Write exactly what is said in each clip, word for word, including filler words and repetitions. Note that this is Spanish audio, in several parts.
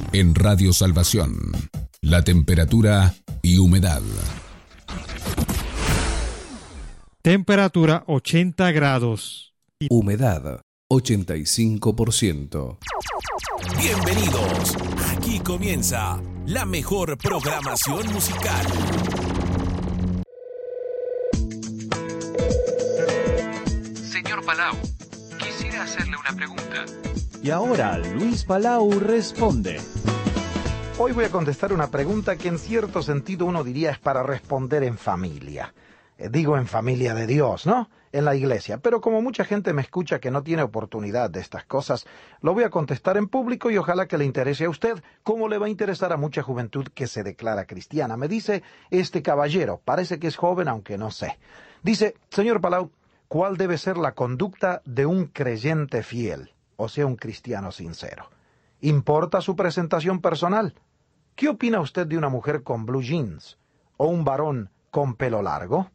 En Radio Salvación, la temperatura y humedad. Temperatura ochenta grados. Humedad ochenta y cinco por ciento. Bienvenidos. Aquí comienza la mejor programación musical. Señor Palau, quisiera hacerle una pregunta. Y ahora Luis Palau responde. Hoy voy a contestar una pregunta que en cierto sentido uno diría es para responder en familia. Eh, digo en familia de Dios, ¿no? En la iglesia. Pero como mucha gente me escucha que no tiene oportunidad de estas cosas, lo voy a contestar en público y ojalá que le interese a usted, como le va a interesar a mucha juventud que se declara cristiana. Me dice este caballero, parece que es joven aunque no sé. Dice, señor Palau, ¿cuál debe ser la conducta de un creyente fiel? O sea, un cristiano sincero. ¿Importa su presentación personal? ¿Qué opina usted de una mujer con blue jeans? ¿O un varón con pelo largo?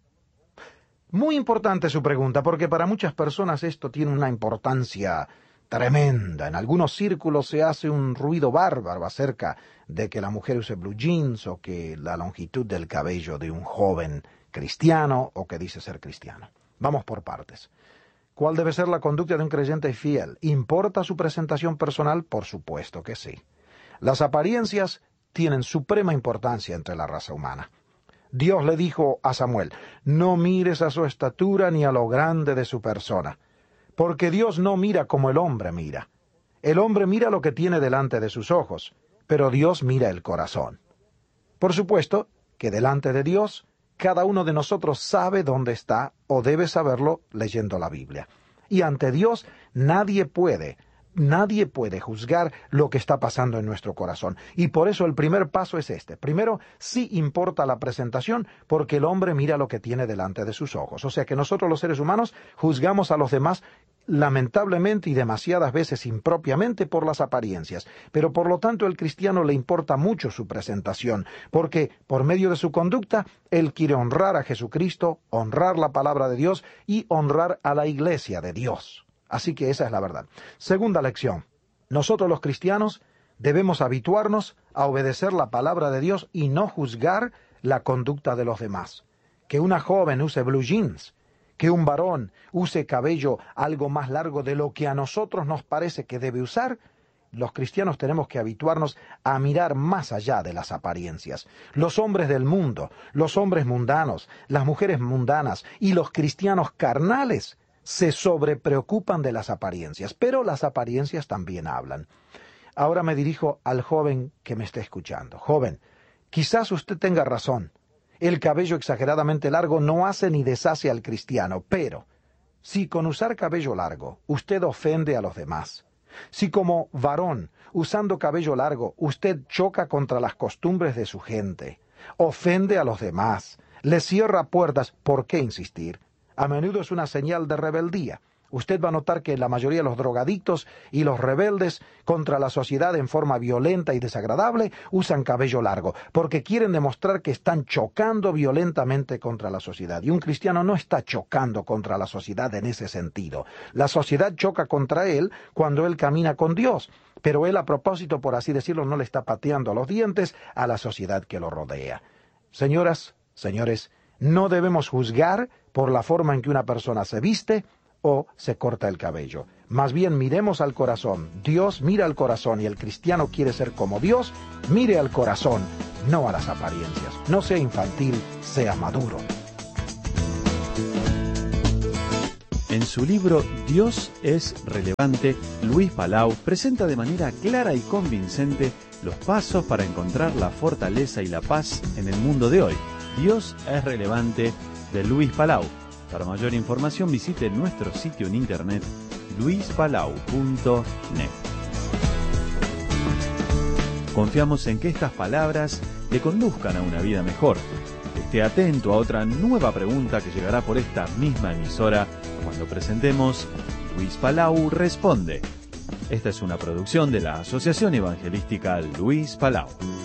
Muy importante su pregunta, porque para muchas personas esto tiene una importancia tremenda. En algunos círculos se hace un ruido bárbaro acerca de que la mujer use blue jeans o que la longitud del cabello de un joven cristiano o que dice ser cristiano. Vamos por partes. ¿Cuál debe ser la conducta de un creyente fiel? ¿Importa su presentación personal? Por supuesto que sí. Las apariencias tienen suprema importancia entre la raza humana. Dios le dijo a Samuel, no mires a su estatura ni a lo grande de su persona, porque Dios no mira como el hombre mira. El hombre mira lo que tiene delante de sus ojos, pero Dios mira el corazón. Por supuesto que delante de Dios, cada uno de nosotros sabe dónde está o debe saberlo leyendo la Biblia. Y ante Dios nadie puede Nadie puede juzgar lo que está pasando en nuestro corazón. Y por eso el primer paso es este. Primero, sí importa la presentación, porque el hombre mira lo que tiene delante de sus ojos. O sea que nosotros los seres humanos juzgamos a los demás lamentablemente y demasiadas veces impropiamente por las apariencias. Pero por lo tanto el cristiano le importa mucho su presentación, porque por medio de su conducta, él quiere honrar a Jesucristo, honrar la palabra de Dios y honrar a la iglesia de Dios. Así que esa es la verdad. Segunda lección. Nosotros los cristianos debemos habituarnos a obedecer la palabra de Dios y no juzgar la conducta de los demás. Que una joven use blue jeans, que un varón use cabello algo más largo de lo que a nosotros nos parece que debe usar, los cristianos tenemos que habituarnos a mirar más allá de las apariencias. Los hombres del mundo, los hombres mundanos, las mujeres mundanas y los cristianos carnales se sobrepreocupan de las apariencias, pero las apariencias también hablan. Ahora me dirijo al joven que me está escuchando. Joven, quizás usted tenga razón. El cabello exageradamente largo no hace ni deshace al cristiano, pero si con usar cabello largo usted ofende a los demás, si como varón, usando cabello largo, usted choca contra las costumbres de su gente, ofende a los demás, le cierra puertas, ¿por qué insistir? A menudo es una señal de rebeldía. Usted va a notar que la mayoría de los drogadictos y los rebeldes contra la sociedad en forma violenta y desagradable usan cabello largo, porque quieren demostrar que están chocando violentamente contra la sociedad. Y un cristiano no está chocando contra la sociedad en ese sentido. La sociedad choca contra él cuando él camina con Dios, pero él a propósito, por así decirlo, no le está pateando los dientes a la sociedad que lo rodea. Señoras, señores, no debemos juzgar por la forma en que una persona se viste o se corta el cabello. Más bien miremos al corazón. Dios mira al corazón y el cristiano quiere ser como Dios. Mire al corazón, no a las apariencias. No sea infantil, sea maduro. En su libro Dios es relevante, Luis Palau presenta de manera clara y convincente los pasos para encontrar la fortaleza y la paz en el mundo de hoy. Dios es relevante, de Luis Palau. Para mayor información visite nuestro sitio en internet luis palau punto net. Confiamos en que estas palabras le conduzcan a una vida mejor. Esté atento a otra nueva pregunta que llegará por esta misma emisora cuando presentemos Luis Palau Responde. Esta es una producción de la Asociación Evangelística Luis Palau.